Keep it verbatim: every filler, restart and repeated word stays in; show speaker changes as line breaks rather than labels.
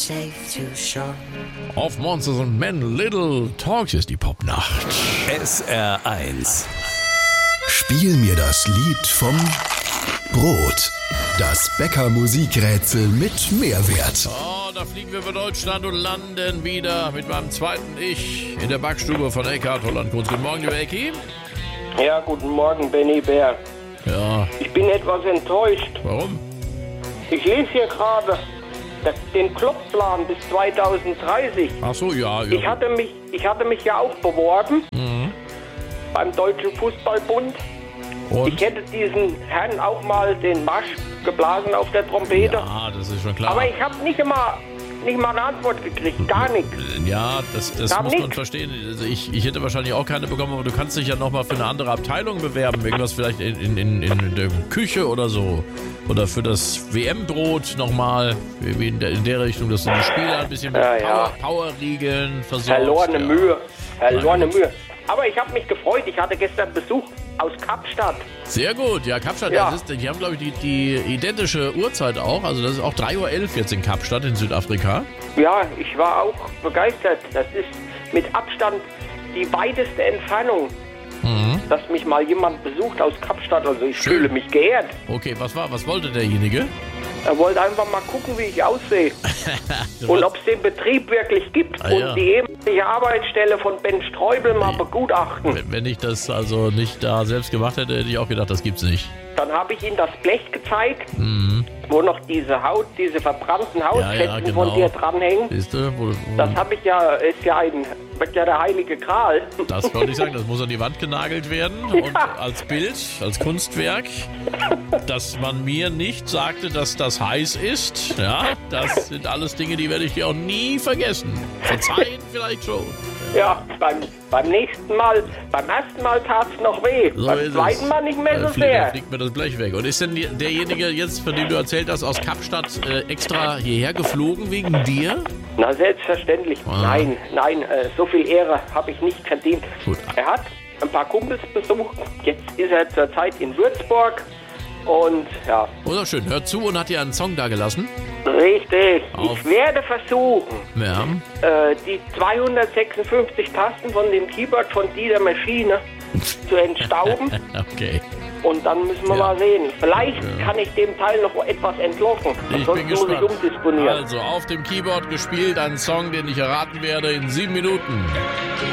safe to shore.
Auf Monsters and Men, Little Talks ist die Popnacht.
S R eins.
Spiel mir das Lied vom Brot. Das Bäcker-Musikrätsel mit Mehrwert.
Oh, da fliegen wir über Deutschland und landen wieder mit meinem zweiten Ich in der Backstube von Eckhard Holland-Kunz. Guten Morgen, lieber Ecki.
Ja, guten Morgen, Benny Bär.
Ja,
Ich bin etwas enttäuscht.
warum?
Ich lese hier gerade das- den Klopplan bis zweitausenddreißig.
Ach so, ja. ja.
Ich hatte mich, ich hatte mich ja auch beworben beim Deutschen Fußballbund.
Und?
Ich hätte diesen Herrn auch mal den Marsch geblasen auf der Trompete.
Ja, das ist schon klar.
Aber ich habe nicht immer, nicht mal eine Antwort gekriegt, gar nichts.
Ja, das, das
Gab
muss man
nix.
verstehen. Also ich, ich hätte wahrscheinlich auch keine bekommen, aber du kannst dich ja nochmal für eine andere Abteilung bewerben. Irgendwas vielleicht in, in, in, in der Küche oder so. Oder für das W M-Brot nochmal. Wie in der, in der Richtung, dass du die Spieler ein bisschen mit
Ja, ja.
Power, Power-Riegeln versorgst.
Verlorene
ja.
Mühe, verlorene
Gut.
Mühe. Aber ich habe mich gefreut, ich hatte gestern Besuch aus Kapstadt.
Sehr gut, ja, Kapstadt,
Ja.
das ist, die haben, glaube ich, die, die identische Uhrzeit auch. Also das ist auch drei Uhr elf jetzt in Kapstadt in Südafrika.
Ja, ich war auch begeistert. Das ist mit Abstand die weiteste Entfernung, dass mich mal jemand besucht aus Kapstadt. Also ich
Schön.
fühle mich geehrt.
Okay, was war, was wollte derjenige?
Er wollte einfach mal gucken, wie ich aussehe und ob es den Betrieb wirklich gibt
Ah,
und
ja.
die ehemalige Arbeitsstelle von Ben Streubel mal begutachten.
Wenn wenn ich das also nicht da selbst gemacht hätte, hätte ich auch gedacht, das gibt's nicht.
Dann habe ich ihm das Blech gezeigt, wo noch diese Haut, diese verbrannten Hautfetzen
ja, genau.
von dir dranhängen.
Siehst du? Wo, wo,
Das habe ich ja, ist ja ein, wird ja der heilige Gral.
das wollte ich sagen, das muss an die Wand genagelt werden und als Bild, als Kunstwerk, dass man mir nicht sagte, dass das heiß ist. Ja, das sind alles Dinge, die werde ich dir auch nie vergessen. Verzeihen vielleicht schon.
Ja, beim, beim nächsten Mal, beim ersten Mal tat es noch weh.
So
beim
ist
zweiten
es.
Mal nicht mehr
Da
so
fliegt, da
sehr.
fliegt mir das Blech weg. Und ist denn die- derjenige jetzt, von dem du erzählt hast, aus Kapstadt äh, extra hierher geflogen wegen dir?
Na, selbstverständlich.
Ah.
Nein, nein, äh, so viel Ehre habe ich nicht verdient.
Gut.
Er hat ein paar Kumpels besucht. Jetzt ist er zurzeit in Würzburg. Und ja,
Oder schön, hört zu und hat dir einen Song da gelassen.
richtig.
Auf.
Ich werde versuchen,
Ja.
äh, die zweihundertsechsundfünfzig Tasten von dem Keyboard von dieser Maschine zu entstauben.
Okay.
Und dann müssen wir
Ja.
mal sehen. Vielleicht kann ich dem Teil noch etwas entlocken.
Ich bin
Ansonsten muss ich
gespannt.
umdisponieren.
Also auf dem Keyboard gespielt, ein Song, den ich erraten werde in sieben Minuten.